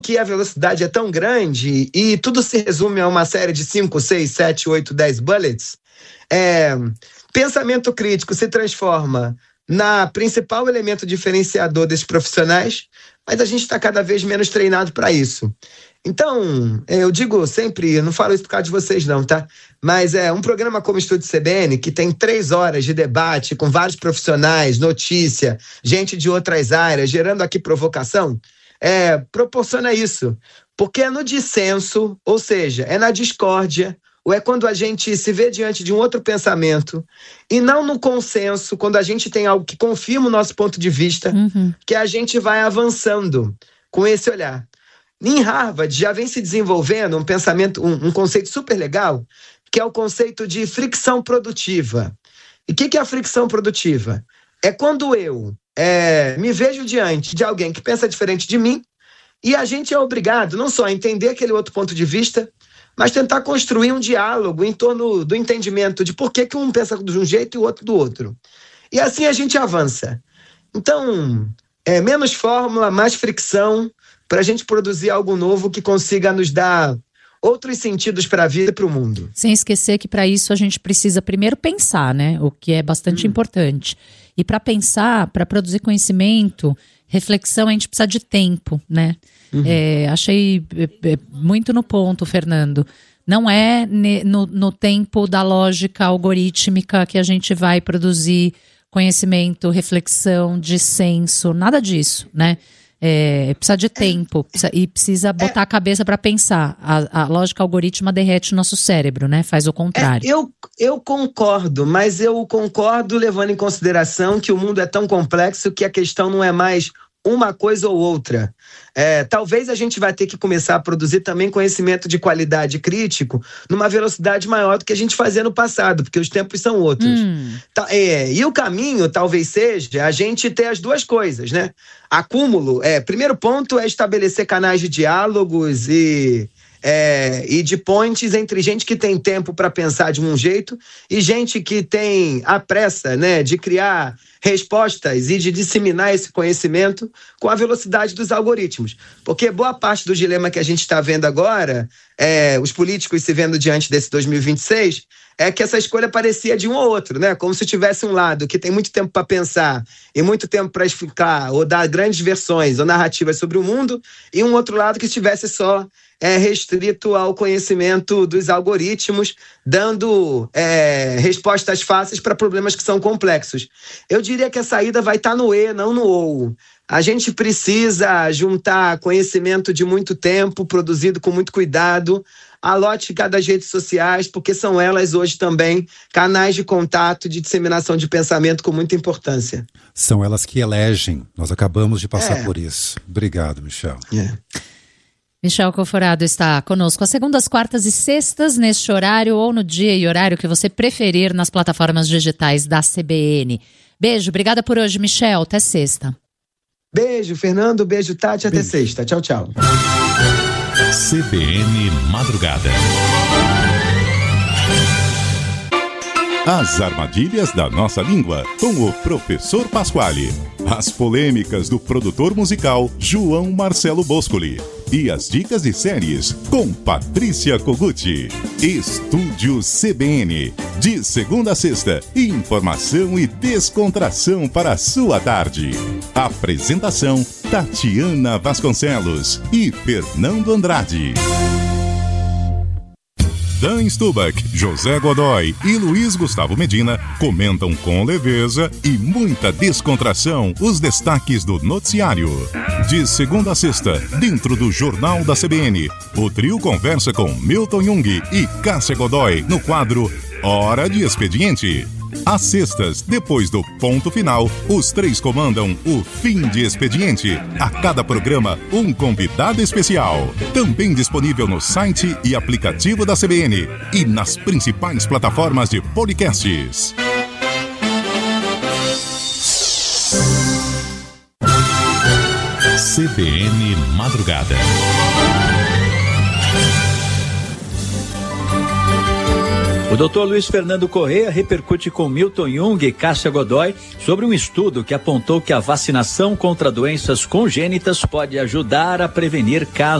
que a velocidade é tão grande e tudo se resume a uma série de 5, 6, 7, 8, 10 bullets, pensamento crítico se transforma na principal elemento diferenciador desses profissionais, mas a gente está cada vez menos treinado para isso. Então, eu digo sempre, eu não falo isso por causa de vocês não, tá? Mas um programa como o Estúdio CBN, que tem 3 horas de debate com vários profissionais, notícia, gente de outras áreas, gerando aqui provocação, proporciona isso. Porque é no dissenso, ou seja, é na discórdia, ou é quando a gente se vê diante de um outro pensamento, e não no consenso, quando a gente tem algo que confirma o nosso ponto de vista, que a gente vai avançando com esse olhar. Em Harvard já vem se desenvolvendo um pensamento, um conceito super legal, que é o conceito de fricção produtiva. E o que é a fricção produtiva? É quando eu me vejo diante de alguém que pensa diferente de mim, e a gente é obrigado não só a entender aquele outro ponto de vista, mas tentar construir um diálogo em torno do entendimento de por que um pensa de um jeito e o outro do outro. E assim a gente avança. Então, menos fórmula, mais fricção, para a gente produzir algo novo que consiga nos dar outros sentidos para a vida e para o mundo. Sem esquecer que para isso a gente precisa primeiro pensar, né? O que é bastante importante. E para pensar, para produzir conhecimento, reflexão, a gente precisa de tempo, né? Achei muito no ponto, Fernando. Não é no tempo da lógica algorítmica que a gente vai produzir conhecimento, reflexão, dissenso, nada disso, né? Precisa de tempo e precisa botar a cabeça para pensar. A lógica algorítmica derrete o nosso cérebro, né? Faz o contrário. Eu concordo, mas eu concordo levando em consideração que o mundo é tão complexo que a questão não é mais uma coisa ou outra. Talvez a gente vai ter que começar a produzir também conhecimento de qualidade crítico numa velocidade maior do que a gente fazia no passado, porque os tempos são outros. E o caminho talvez seja a gente ter as duas coisas, né? Acúmulo, primeiro ponto é estabelecer canais de diálogos e de pontes entre gente que tem tempo para pensar de um jeito e gente que tem a pressa, né, de criar respostas e de disseminar esse conhecimento com a velocidade dos algoritmos. Porque boa parte do dilema que a gente está vendo agora, os políticos se vendo diante desse 2026, é que essa escolha parecia de um ou outro, né? Como se tivesse um lado que tem muito tempo para pensar e muito tempo para explicar ou dar grandes versões ou narrativas sobre o mundo, e um outro lado que estivesse só restrito ao conhecimento dos algoritmos, dando respostas fáceis para problemas que são complexos. Eu diria que a saída vai estar no E, não no OU. A gente precisa juntar conhecimento de muito tempo, produzido com muito cuidado, a lógica das redes sociais, porque são elas hoje também canais de contato, de disseminação de pensamento com muita importância. São elas que elegem. Nós acabamos de passar por isso. Obrigado, Michel. Michel Conforado está conosco às segundas, quartas e sextas, neste horário ou no dia e horário que você preferir nas plataformas digitais da CBN. Beijo, obrigada por hoje, Michel. Até sexta. Beijo, Fernando. Beijo, Tati. Até sexta. Tchau, tchau. CBN Madrugada. As armadilhas da nossa língua, com o professor Pasquale. As polêmicas do produtor musical João Marcelo Boscoli. E as dicas de séries com Patrícia Koguchi. Estúdio CBN. De segunda a sexta, informação e descontração para a sua tarde. Apresentação: Tatiana Vasconcelos e Fernando Andrade. Dan Stubach, José Godoy e Luiz Gustavo Medina comentam com leveza e muita descontração os destaques do noticiário. De segunda a sexta, dentro do Jornal da CBN, o trio conversa com Milton Jung e Cássia Godoy no quadro Hora de Expediente. Às sextas, depois do ponto final, os três comandam o Fim de Expediente. A cada programa, um convidado especial. Também disponível no site e aplicativo da CBN e nas principais plataformas de podcasts. CBN Madrugada. O Dr. Luiz Fernando Corrêa repercute com Milton Jung e Cássia Godoy sobre um estudo que apontou que a vacinação contra doenças congênitas pode ajudar a prevenir casos